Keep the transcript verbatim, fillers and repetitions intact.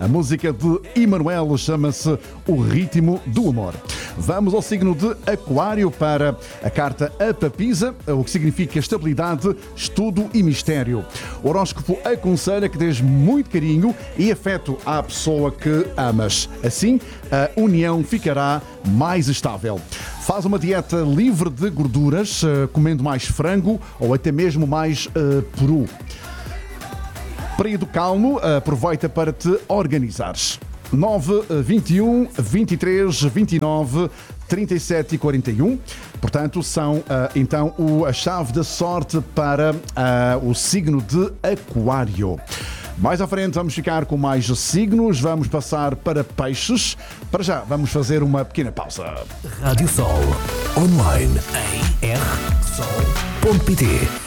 A música de Emanuel chama-se O Ritmo do Amor. Vamos ao signo de Aquário para a carta A Papisa, o que significa estabilidade, estudo e mistério. O horóscopo aconselha que dês muito carinho e afeto à pessoa que amas. Assim, a união ficará mais estável. Faz uma dieta livre de gorduras, comendo mais frango ou até mesmo mais uh, peru. Período calmo, aproveita para te organizares. nove, vinte e um, vinte e três, vinte e nove, trinta e sete e quarenta e um. Portanto, são então a chave da sorte para uh, o signo de Aquário. Mais à frente vamos ficar com mais signos, vamos passar para peixes. Para já, vamos fazer uma pequena pausa. Rádio Sol, online em r sol ponto pt.